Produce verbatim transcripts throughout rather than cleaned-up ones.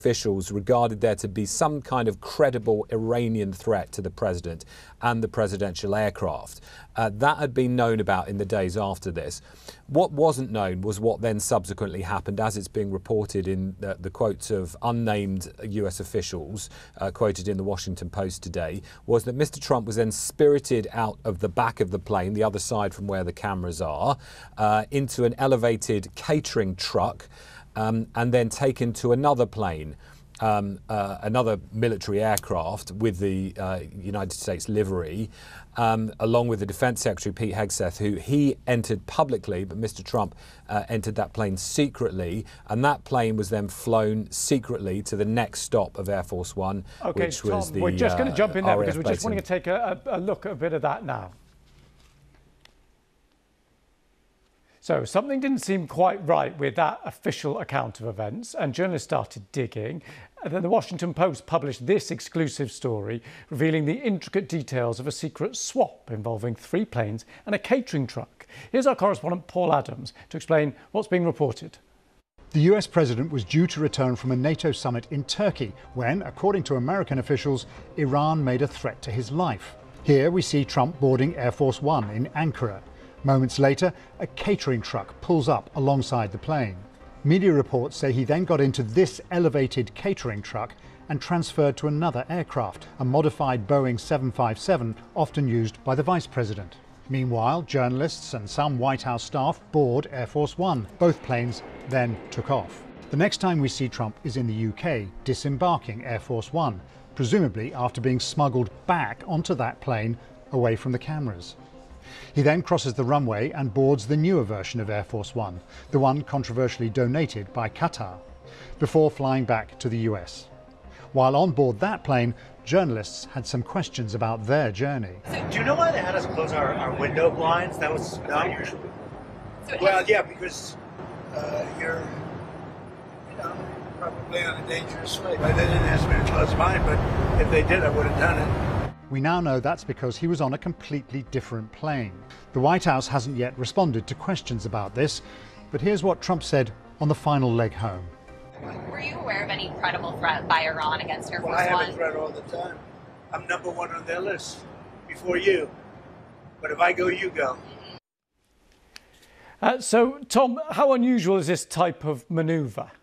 Officials regarded there to be some kind of credible Iranian threat to the president and the presidential aircraft. Uh, that had been known about in the days after this. What wasn't known was what then subsequently happened, as it's being reported in the, the quotes of unnamed U S officials, uh, quoted in the Washington Post today, was that Mister Trump was then spirited out of the back of the plane, the other side from where the cameras are, uh, into an elevated catering truck, Um, and then taken to another plane, um, uh, another military aircraft with the uh, United States livery, um, along with the Defense Secretary Pete Hegseth, who he entered publicly, but Mister Trump uh, entered that plane secretly, and that plane was then flown secretly to the next stop of Air Force One, okay, which Tom, was the we're just going to jump in there uh, because we're just wanting to take a, a look at a bit of that now. So something didn't seem quite right with that official account of events, and journalists started digging. And then the Washington Post published this exclusive story revealing the intricate details of a secret swap involving three planes and a catering truck. Here's our correspondent Paul Adams to explain what's being reported. The U S president was due to return from a NATO summit in Turkey when, according to American officials, Iran made a threat to his life. Here we see Trump boarding Air Force One in Ankara. Moments later, a catering truck pulls up alongside the plane. Media reports say he then got into this elevated catering truck and transferred to another aircraft, a modified Boeing seven fifty-seven often used by the vice president. Meanwhile, journalists and some White House staff board Air Force One. Both planes then took off. The next time we see Trump is in the U K, disembarking Air Force One, presumably after being smuggled back onto that plane away from the cameras. He then crosses the runway and boards the newer version of Air Force One, the one controversially donated by Qatar, before flying back to the U S. While on board that plane, journalists had some questions about their journey. Do you know why they had us close our, our window blinds? That was unusual. Well, yeah, because uh, you're, you know, probably on a dangerous flight. They didn't ask me to close mine, but if they did, I would have done it. We now know that's because he was on a completely different plane. The White House hasn't yet responded to questions about this, but here's what Trump said on the final leg home. Were you aware of any credible threat by Iran against Air Force Well, I have One? a threat all the time. I'm number one on their list before you. But if I go, you go. Uh, so, Tom, how unusual is this type of manoeuvre?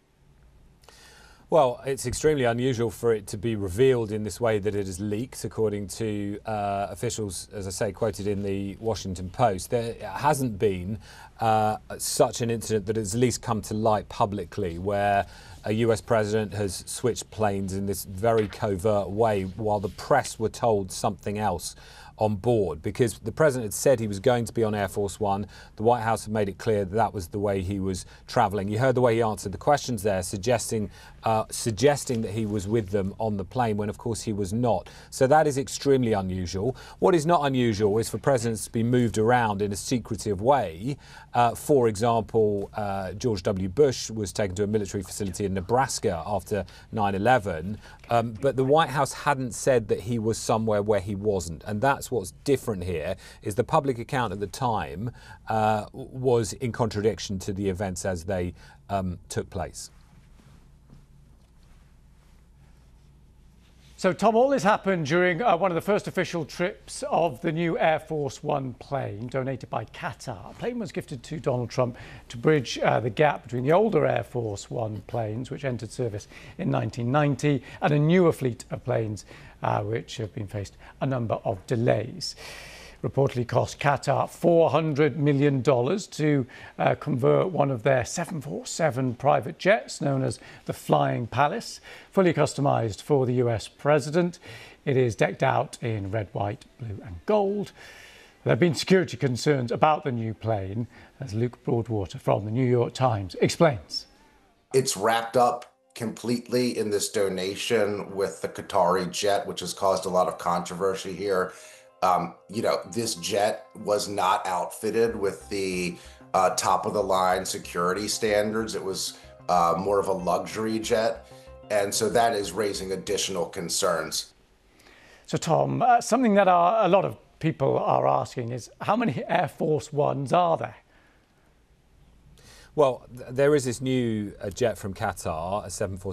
Well, it's extremely unusual for it to be revealed in this way that it is leaked, according to uh, officials, as I say, quoted in the Washington Post. There hasn't been uh, such an incident that has at least come to light publicly, where a U S president has switched planes in this very covert way while the press were told something else on board, because the president had said he was going to be on Air Force One. The White House had made it clear that that was the way he was travelling. You heard the way he answered the questions there, suggesting uh, suggesting that he was with them on the plane, when of course he was not. So that is extremely unusual. What is not unusual is for presidents to be moved around in a secretive way. Uh, for example, uh, George W. Bush was taken to a military facility in Nebraska after nine eleven, um, but the White House hadn't said that he was somewhere where he wasn't, and that's what's different here. Is the public account at the time uh, was in contradiction to the events as they um, took place. So, Tom, all this happened during uh, one of the first official trips of the new Air Force One plane donated by Qatar. A plane was gifted to Donald Trump to bridge uh, the gap between the older Air Force One planes, which entered service in nineteen ninety, and a newer fleet of planes uh, which have been faced a number of delays. Reportedly cost Qatar four hundred million dollars to uh, convert one of their seven forty-seven private jets, known as the Flying Palace, fully customised for the U S president. It is decked out in red, white, blue and gold. There have been security concerns about the new plane, as Luke Broadwater from the New York Times explains. It's wrapped up completely in this donation with the Qatari jet, which has caused a lot of controversy here. Um, you know, this jet was not outfitted with the uh, top of the line security standards. It was uh, more of a luxury jet. And so that is raising additional concerns. So, Tom, uh, something that are, a lot of people are asking is, how many Air Force Ones are there? Well, there is this new uh, jet from Qatar, a seven forty-seven.